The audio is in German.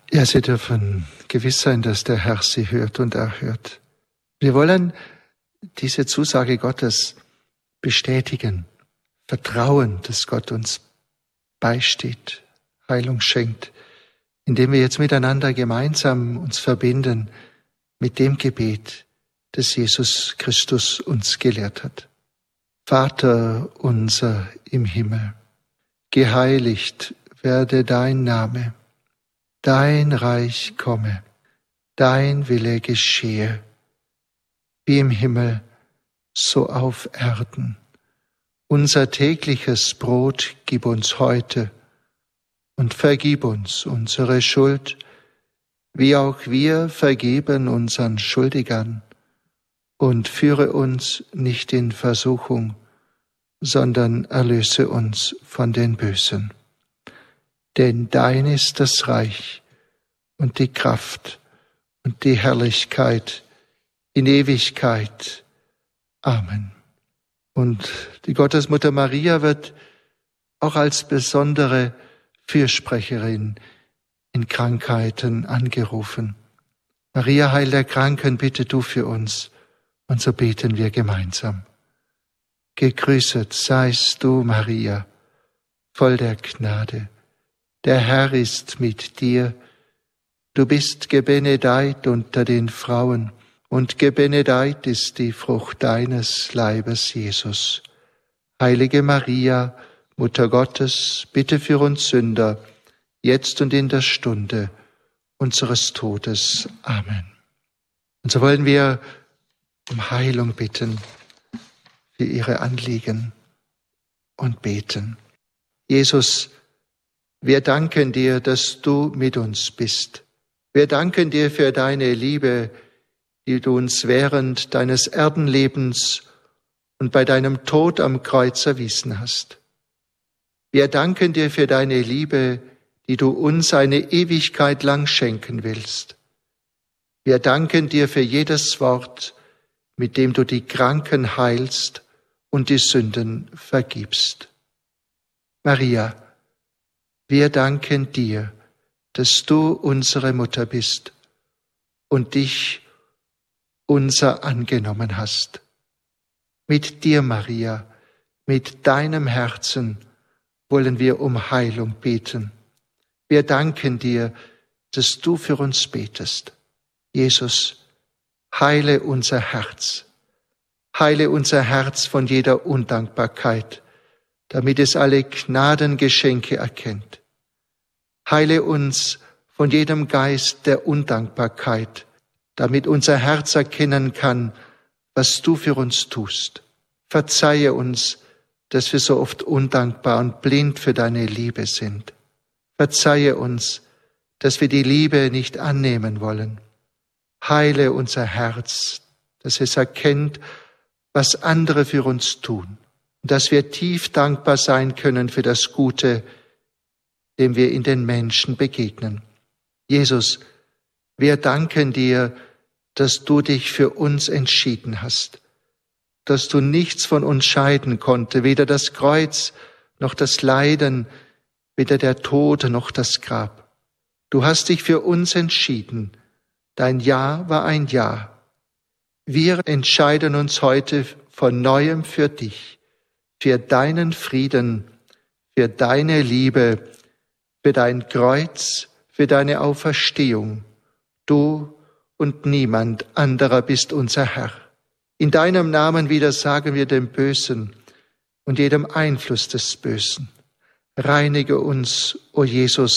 Ja, Sie dürfen gewiss sein, dass der Herr Sie hört und erhört. Wir wollen diese Zusage Gottes bestätigen, vertrauen, dass Gott uns beisteht, Heilung schenkt, indem wir jetzt miteinander gemeinsam uns verbinden mit dem Gebet, das Jesus Christus uns gelehrt hat. Vater unser im Himmel, geheiligt werde dein Name, dein Reich komme, dein Wille geschehe, wie im Himmel, so auf Erden. Unser tägliches Brot gib uns heute und vergib uns unsere Schuld, wie auch wir vergeben unseren Schuldigern. Und führe uns nicht in Versuchung, sondern erlöse uns von den Bösen. Denn dein ist das Reich und die Kraft und die Herrlichkeit in Ewigkeit. Amen. Und die Gottesmutter Maria wird auch als besondere Fürsprecherin in Krankheiten angerufen. Maria, Heil der Kranken, bitte du für uns. Und so beten wir gemeinsam. Gegrüßet seist du, Maria, voll der Gnade. Der Herr ist mit dir. Du bist gebenedeit unter den Frauen, und gebenedeit ist die Frucht deines Leibes, Jesus. Heilige Maria, Mutter Gottes, bitte für uns Sünder, jetzt und in der Stunde unseres Todes. Amen. Und so wollen wir um Heilung bitten für ihre Anliegen und beten. Jesus, wir danken dir, dass du mit uns bist. Wir danken dir für deine Liebe, die du uns während deines Erdenlebens und bei deinem Tod am Kreuz erwiesen hast. Wir danken dir für deine Liebe, die du uns eine Ewigkeit lang schenken willst. Wir danken dir für jedes Wort, mit dem du die Kranken heilst und die Sünden vergibst. Maria, wir danken dir, dass du unsere Mutter bist und dich unser angenommen hast. Mit dir, Maria, mit deinem Herzen wollen wir um Heilung beten. Wir danken dir, dass du für uns betest. Jesus, heile unser Herz. Heile unser Herz von jeder Undankbarkeit, damit es alle Gnadengeschenke erkennt. Heile uns von jedem Geist der Undankbarkeit, damit unser Herz erkennen kann, was du für uns tust. Verzeihe uns, dass wir so oft undankbar und blind für deine Liebe sind. Verzeihe uns, dass wir die Liebe nicht annehmen wollen. Heile unser Herz, dass es erkennt, was andere für uns tun, und dass wir tief dankbar sein können für das Gute, dem wir in den Menschen begegnen. Jesus, wir danken dir, dass du dich für uns entschieden hast, dass du nichts von uns scheiden konnte, weder das Kreuz noch das Leiden, weder der Tod noch das Grab. Du hast dich für uns entschieden. Dein Ja war ein Ja. Wir entscheiden uns heute von Neuem für dich, für deinen Frieden, für deine Liebe, für dein Kreuz, für deine Auferstehung. Du und niemand anderer bist unser Herr. In deinem Namen widersagen wir dem Bösen und jedem Einfluss des Bösen. Reinige uns, o Jesus,